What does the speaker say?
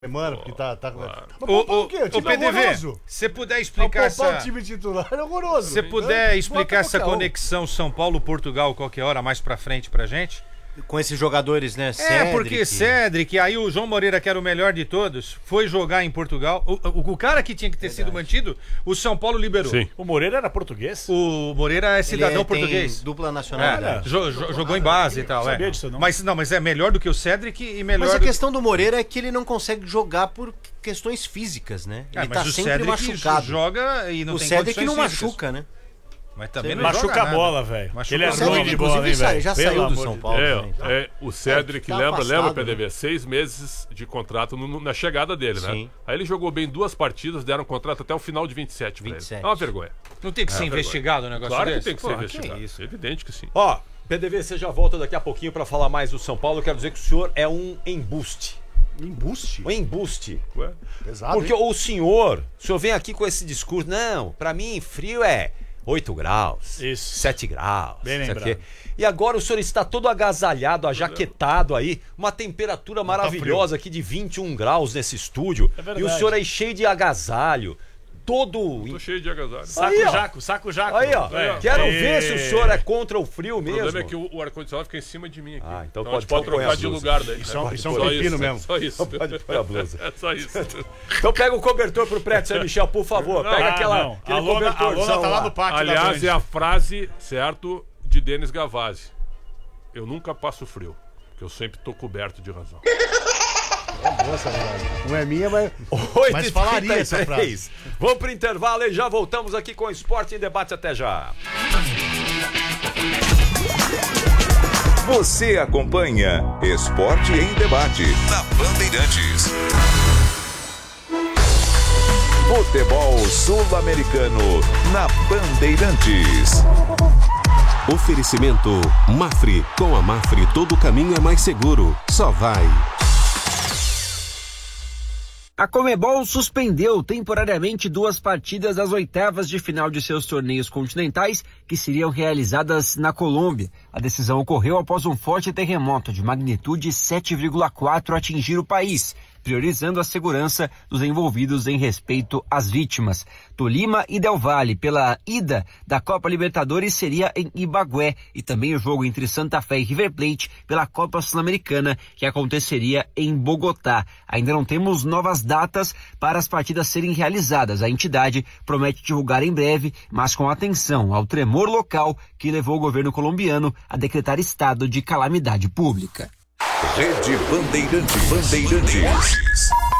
Semana, porque tá... O PDV, se puder explicar o time titular é horroroso. Se puder explicar essa conexão São Paulo-Portugal qualquer hora mais pra frente pra gente. Com esses jogadores, né? Cédric. Porque Cédric, aí o João Moreira, que era o melhor de todos, foi jogar em Portugal. O cara que tinha que ter sido mantido, o São Paulo liberou. Sim. O Moreira era português? O Moreira é cidadão português. Tem dupla nacionalidade. Jogou em base e tal. Sabia disso, não. Mas é melhor do que o Cédric e melhor. Mas a questão do Moreira é que ele não consegue jogar por questões físicas, né? Ele tá sempre machucado. Joga e não o tem Cédric não físicas. machuca, né? Mas também não machuca a bola, velho. Ele é ruim de bola, hein, velho? Já saiu do São Paulo. O Cédric, lembra, PDV? 6 meses de contrato na chegada dele, né? Sim. Aí ele jogou bem 2 partidas, deram contrato até o final de 27 pra ele. É uma vergonha. Não tem que ser investigado o negócio claro desse? Que tem que ser investigado. Isso. Evidente que sim. Ó, PDV, você já volta daqui a pouquinho pra falar mais do São Paulo. Eu quero dizer que o senhor é um embuste. Embuste? Um embuste. Ué? Pesado, Porque o senhor vem aqui com esse discurso. Não, pra mim frio é 8 graus, Isso. 7 graus. Bem lembrado. E agora o senhor está todo agasalhado, ajaquetado aí, uma temperatura maravilhosa aqui de 21 graus nesse estúdio. É verdade. E o senhor aí cheio de agasalho, todo... Tô cheio de agasalho. Saco jaco. Aí, ó. Quero ver se o senhor é contra o frio O mesmo. problema é que o ar-condicionado fica em cima de mim aqui. Então pode trocar de lugar daí. Isso é um pepino mesmo. Só isso. Pode pôr a blusa. É só isso. Então pega o cobertor pro prédio, Zé Michel, por favor. Pega aquele cobertorzão a lona tá lá no pátio. Aliás, é a frase, certo, de Denis Gavazzi. Eu nunca passo frio, porque eu sempre tô coberto de razão. Nossa, não é minha, mas 8h33. falaria essa frase. Vamos pro intervalo e já voltamos aqui com o Esporte em Debate. Até já. Você acompanha Esporte em Debate na Bandeirantes. Futebol sul-americano na Bandeirantes. Oferecimento Mafre. Com a Mafre todo caminho é mais seguro. Só vai. A Conmebol suspendeu temporariamente 2 partidas das oitavas de final de seus torneios continentais que seriam realizadas na Colômbia. A decisão ocorreu após um forte terremoto de magnitude 7,4 atingir o país, priorizando a segurança dos envolvidos em respeito às vítimas. Tolima e Del Valle, pela ida da Copa Libertadores, seria em Ibagué, e também o jogo entre Santa Fé e River Plate pela Copa Sul-Americana, que aconteceria em Bogotá. Ainda não temos novas datas para as partidas serem realizadas. A entidade promete divulgar em breve, mas com atenção ao tremor local que levou o governo colombiano a decretar estado de calamidade pública. Rede Bandeirantes.